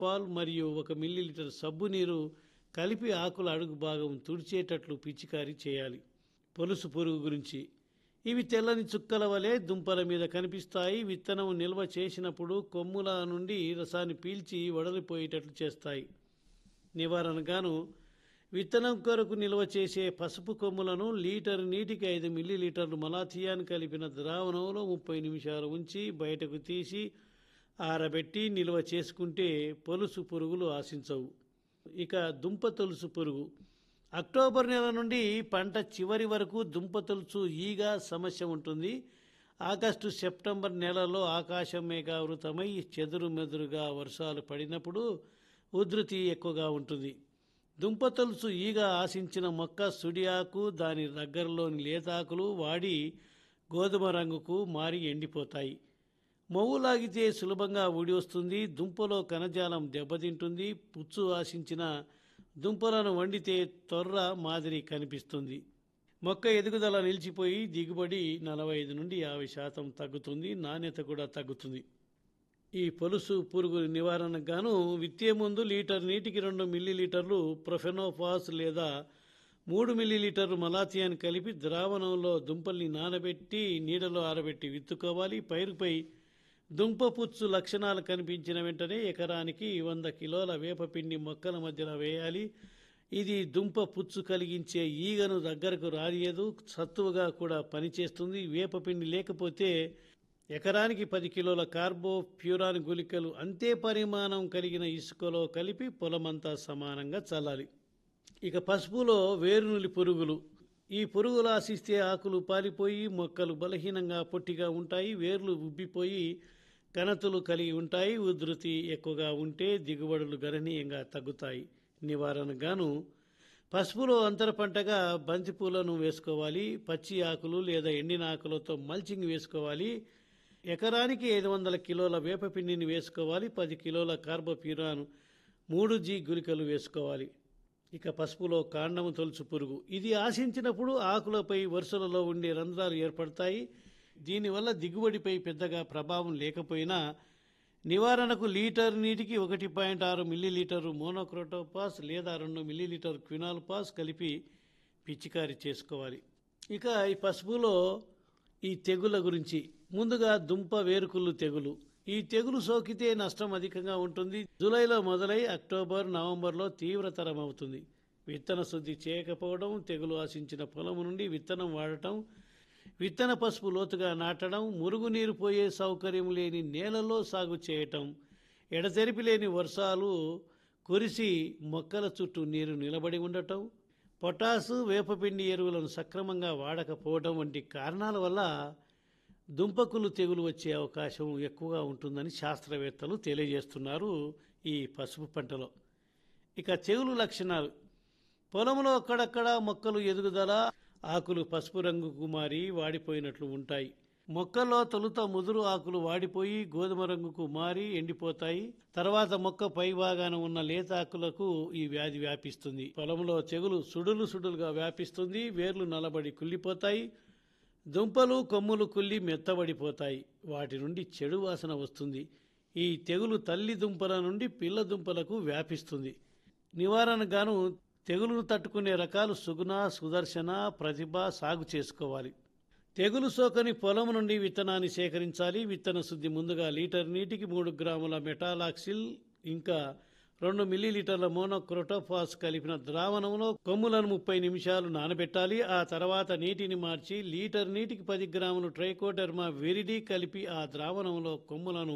Paul మరియు 1 millilitre సబ్బు నీరు కలిపి ఆకుల అడుగు భాగం తుడిచేటట్లు పిచికారీ చేయాలి. పొలుసు పురుగు గురించి ఇవి తెల్లని చుక్కల వలె దుంపల మీద కనిపిస్తాయి. విత్తనం నిల్వ చేసినప్పుడు కొమ్ముల నుండి రసాన్ని పీల్చి వడలిపోయేటట్లు చేస్తాయి. నివారణగాను విత్తనం కొరకు నిల్వ చేసే పసుపు కొమ్ములను లీటర్ నీటికి 5 మిల్లీలీటర్లు మలాథియాన్ కలిపిన ద్రావణంలో 30 నిమిషాలు ఉంచి బయటకు తీసి ఆరబెట్టి నిల్వ చేసుకుంటే పొలుసు పురుగులు ఆశించవు. ఇక దుంప తొలుసు పురుగు అక్టోబర్ నెల నుండి పంట చివరి వరకు దుంప తొలుచు ఈగ సమస్య ఉంటుంది. ఆగస్టు సెప్టెంబర్ నెలలో ఆకాశం మేఘావృతమై చెదురుమెదురుగా వర్షాలు పడినప్పుడు ఉధృతి ఎక్కువగా ఉంటుంది. దుంప తొలుచు ఈగ ఆశించిన మొక్క సుడి ఆకు దాని దగ్గరలోని లేతాకులు వాడి గోధుమ రంగుకు మారి ఎండిపోతాయి. మొవ్వు లాగితే సులభంగా ఊడి వస్తుంది. దుంపలో కణజాలం దెబ్బతింటుంది. పుచ్చు ఆశించిన దుంపలను వండితే తొర్ర మాదిరి కనిపిస్తుంది. మొక్క ఎదుగుదల నిలిచిపోయి దిగుబడి 45 నుండి 50% తగ్గుతుంది. నాణ్యత కూడా తగ్గుతుంది. ఈ పొలుసు పురుగు నివారణకు గాను విత్తే ముందు లీటర్ నీటికి 2 మిల్లీలీటర్లు ప్రొఫెనోఫాస్ లేదా 3 మిల్లీలీటర్లు మలాథియాన్ కలిపి ద్రావణంలో దుంపల్ని నానబెట్టి నీడలో ఆరబెట్టి విత్తుకోవాలి. పైరుపై దుంప పుచ్చు లక్షణాలు కనిపించిన వెంటనే ఎకరానికి 100 కిలోల వేపపిండి మొక్కల మధ్యన వేయాలి. ఇది దుంప పుచ్చు కలిగించే ఈగను దగ్గరకు రానియదు. సత్తువగా కూడా పనిచేస్తుంది. వేపపిండి లేకపోతే ఎకరానికి 10 కిలోల కార్బో ప్యూరాన్ గుళికలు అంతే పరిమాణం కలిగిన ఇసుకలో కలిపి పొలమంతా సమానంగా చల్లాలి. ఇక పసుపులో వేరునులి పురుగులు. ఈ పురుగులు ఆశిస్తే ఆకులు పాలిపోయి మొక్కలు బలహీనంగా పొట్టిగా ఉంటాయి. వేర్లు ఉబ్బిపోయి కణతులు కలిగి ఉంటాయి. ఉధృతి ఎక్కువగా ఉంటే దిగుబడులు గణనీయంగా తగ్గుతాయి. నివారణగాను పసుపులో అంతర పంటగా బంతిపూలను వేసుకోవాలి. పచ్చి ఆకులు లేదా ఎండిన ఆకులతో మల్చింగ్ వేసుకోవాలి. ఎకరానికి 500 కిలోల వేపపిండిని వేసుకోవాలి. 10 కిలోల కార్బోప్యూరాన్ 3G గుళికలు వేసుకోవాలి. ఇక పసుపులో కాండము తొలుచు పురుగు. ఇది ఆశించినప్పుడు ఆకులపై వరుసలలో ఉండే రంధ్రాలు ఏర్పడతాయి. దీనివల్ల దిగుబడిపై పెద్దగా ప్రభావం లేకపోయినా నివారణకు లీటర్ నీటికి 1.6 మిల్లీలీటరు మోనోక్రోటోపాస్ లేదా 2 మిల్లీలీటర్ క్వినాల్పాస్ కలిపి పిచికారీ చేసుకోవాలి. ఇక ఈ పసుపులో ఈ తెగుల గురించి ముందుగా దుంప వేరుకుళ్ళు తెగులు. ఈ తెగులు సోకితే నష్టం అధికంగా ఉంటుంది. జూలైలో మొదలై అక్టోబర్ నవంబర్లో తీవ్రతరం అవుతుంది. విత్తన శుద్ధి చేయకపోవడం, తెగులు ఆశించిన పొలం నుండి విత్తనం వాడటం, విత్తన పసుపు లోతుగా నాటడం, మురుగునీరు పోయే సౌకర్యం లేని నేలలో సాగు చేయటం, ఎడతెరిపి లేని వర్షాలు కురిసి మొక్కల చుట్టూ నీరు నిలబడి ఉండటం, పొటాసు వేపపిండి ఎరువులను సక్రమంగా వాడకపోవడం వంటి కారణాల వల్ల దుంపకులు తెగులు వచ్చే అవకాశం ఎక్కువగా ఉంటుందని శాస్త్రవేత్తలు తెలియజేస్తున్నారు ఈ పసుపు పంటలో. ఇక తెగులు లక్షణాలు పొలంలో అక్కడక్కడ మొక్కలు ఎదుగుదల, ఆకులు పసుపు రంగుకు మారి వాడిపోయినట్లు ఉంటాయి. మొక్కల్లో తొలుత ముదురు ఆకులు వాడిపోయి గోధుమ రంగుకు మారి ఎండిపోతాయి. తర్వాత మొక్క పైభాగాన ఉన్న లేత ఆకులకు ఈ వ్యాధి వ్యాపిస్తుంది. పొలంలో తెగులు సుడులుగా వ్యాపిస్తుంది. వేర్లు నలబడి కుళ్ళిపోతాయి. దుంపలు కొమ్ములు కుళ్ళి మెత్తబడిపోతాయి. వాటి నుండి చెడు వాసన వస్తుంది. ఈ తెగులు తల్లి దుంపల నుండి పిల్ల దుంపలకు వ్యాపిస్తుంది. నివారణగాను తెగులును తట్టుకునే రకాలు సుగుణ, సుదర్శన, ప్రతిభ సాగు చేసుకోవాలి. తెగులు సోకని పొలం నుండి విత్తనాన్ని సేకరించాలి. విత్తన శుద్ధి ముందుగా లీటర్ నీటికి 3 గ్రాముల మెటాలాక్సిల్ ఇంకా 2 మిల్లీలీటర్ల మోనోక్రోటోఫాస్ కలిపిన ద్రావణంలో కొమ్ములను 30 నిమిషాలు నానబెట్టాలి. ఆ తర్వాత నీటిని మార్చి లీటర్ నీటికి 10 గ్రాములు ట్రైకోడెర్మా విరిడి కలిపి ఆ ద్రావణంలో కొమ్ములను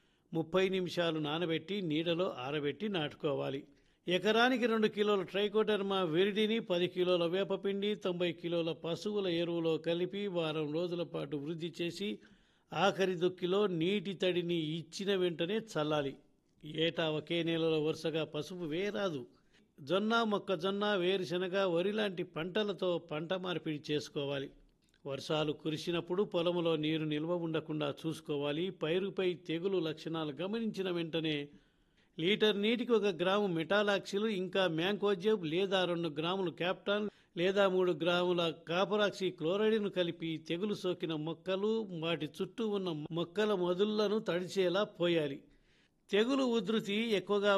30 నిమిషాలు నానబెట్టి నీడలో ఆరబెట్టి నాటుకోవాలి. ఎకరానికి 2 కిలోల ట్రైకోడెర్మా విరిడిని 10 కిలోల వేపపిండి 90 కిలోల పశువుల ఎరువులో కలిపి వారం రోజుల పాటు వృద్ధి చేసి ఆఖరి దుక్కిలో నీటి తడిని ఇచ్చిన వెంటనే చల్లాలి. ఏటా ఒకే నెలలో వరుసగా పసుపు వేయరాదు. జొన్న, మొక్కజొన్న, వేరుశనగ, వరి లాంటి పంటలతో పంట మార్పిడి చేసుకోవాలి. వర్షాలు కురిసినప్పుడు పొలంలో నీరు నిల్వ ఉండకుండా చూసుకోవాలి. పైరుపై తెగులు లక్షణాలు గమనించిన వెంటనే లీటర్ నీటికి 1 గ్రాము మెటాలాక్సిల్ ఇంకా మ్యాంకోజెబ్ లేదా 2 గ్రాములు క్యాప్టాన్ లేదా 3 గ్రాముల కాపరాక్సి క్లోరైడ్ను కలిపి తెగులు సోకిన మొక్కలు వాటి చుట్టూ ఉన్న మొక్కల మొదళ్లను తడిచేలా పోయాలి. తెగులు ఉధృతి ఎక్కువగా